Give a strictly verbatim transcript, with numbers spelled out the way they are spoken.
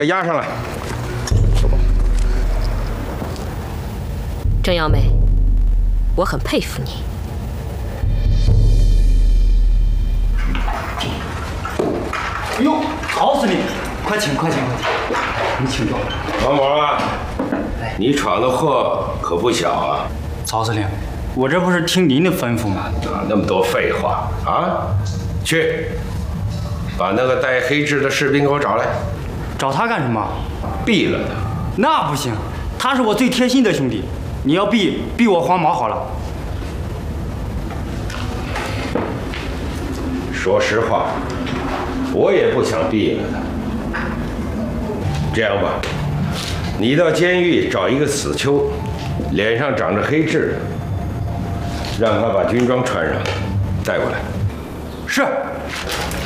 押上来。 郑瑶梅，我很佩服你。 哎呦，好死你！快请，快请，快请！你请坐。 王某啊，你闯的祸可不小啊！ 曹司令，我这不是听您的吩咐吗？ 哪那么多废话啊！去，把那个带黑痣的士兵给我找来。 找他干什么？ 毙了他！ 那不行，他是我最贴心的兄弟。你要毙，毙我黄毛好了。 说实话，我也不想毙了他。这样吧，你到监狱找一个死囚，脸上长着黑痣的，让他把军装穿上，带过来。 是。